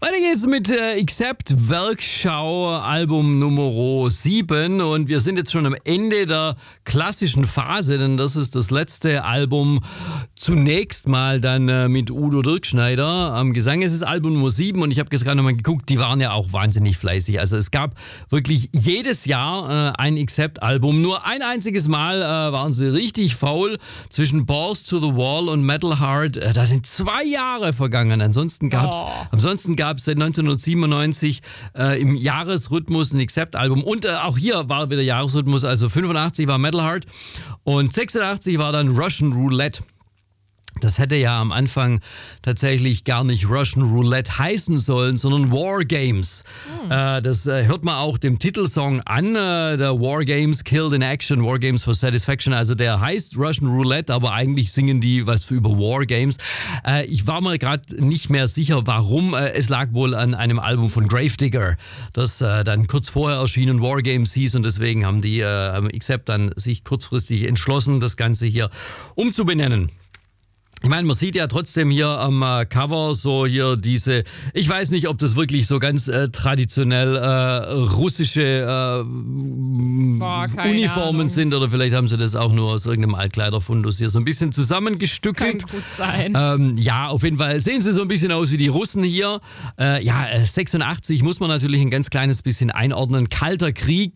Weiter geht's mit Accept Werkschau, Album Nummer 7. Und wir sind jetzt schon am Ende der klassischen Phase, denn das ist das letzte Album zunächst mal dann mit Udo Dirkschneider am Gesang. Es ist Album Nummer 7 und ich habe jetzt gerade nochmal geguckt, die waren ja auch wahnsinnig fleißig. Also es gab wirklich jedes Jahr ein Accept-Album. Nur ein einziges Mal waren sie richtig faul. Zwischen Balls to the Wall und Metal Heart, da sind 2 Jahre vergangen. Ansonsten gab's seit 1997 im Jahresrhythmus ein Accept-Album. Und auch hier war wieder Jahresrhythmus, also 85 war Metal Heart und 86 war dann Russian Roulette. Das hätte ja am Anfang tatsächlich gar nicht Russian Roulette heißen sollen, sondern War Games. Das hört man auch dem Titelsong an, der War Games Killed in Action, War Games for Satisfaction. Also der heißt Russian Roulette, aber eigentlich singen die was für über War Games. Ich war mir gerade nicht mehr sicher, warum. Es lag wohl an einem Album von Gravedigger, das dann kurz vorher erschienen War Games hieß und deswegen haben die Accept dann sich kurzfristig entschlossen, das Ganze hier umzubenennen. Ich meine, man sieht ja trotzdem hier am Cover so hier diese, ich weiß nicht, ob das wirklich so ganz traditionell russische Uniformen sind oder vielleicht haben sie das auch nur aus irgendeinem Altkleiderfundus hier so ein bisschen zusammengestückelt. Kann gut sein. Ja, auf jeden Fall sehen sie so ein bisschen aus wie die Russen hier. 86 muss man natürlich ein ganz kleines bisschen einordnen. Kalter Krieg,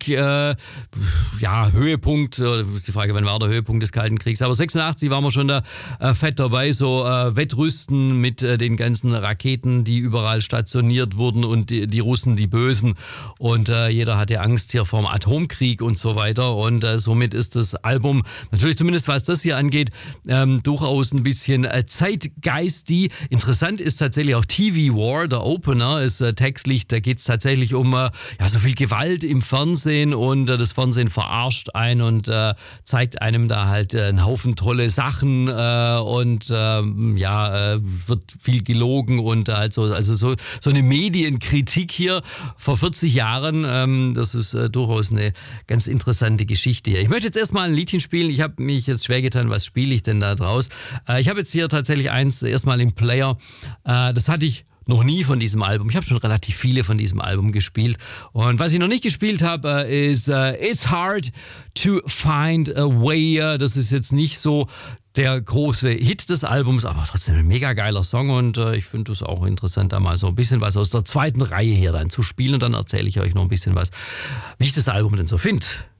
Höhepunkt, die Frage, wann war der Höhepunkt des Kalten Kriegs, aber 86 waren wir schon da fett dabei. So Wettrüsten mit den ganzen Raketen, die überall stationiert wurden und die Russen, die Bösen. Und jeder hatte Angst hier vor dem Atomkrieg und so weiter. Und somit ist das Album, natürlich zumindest was das hier angeht, durchaus ein bisschen zeitgeistig. Interessant ist tatsächlich auch TV War, der Opener, ist textlich, da geht es tatsächlich um so viel Gewalt im Fernsehen und das Fernsehen verarscht einen und zeigt einem da halt einen Haufen tolle Sachen und wird viel gelogen und also so eine Medienkritik hier vor 40 Jahren, das ist durchaus eine ganz interessante Geschichte hier. Ich möchte jetzt erstmal ein Liedchen spielen. Ich habe mich jetzt schwer getan, was spiele ich denn da draus? Ich habe jetzt hier tatsächlich eins erstmal im Player. Das hatte ich noch nie von diesem Album. Ich habe schon relativ viele von diesem Album gespielt. Und was ich noch nicht gespielt habe, ist It's Hard to Find a Way. Das ist jetzt nicht so der große Hit des Albums, aber trotzdem ein mega geiler Song und ich finde es auch interessant, da mal so ein bisschen was aus der zweiten Reihe hier dann zu spielen und dann erzähle ich euch noch ein bisschen was, wie ich das Album denn so finde.